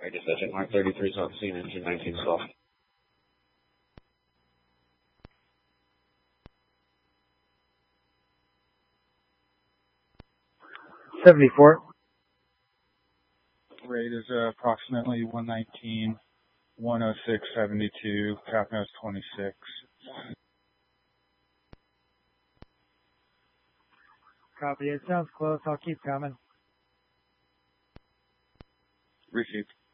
Radio Station Mark 33 South Scene, engine 1912. 74. Rate is approximately 119, 106.72, Capnose 26. Copy. It sounds close. I'll keep coming. Received.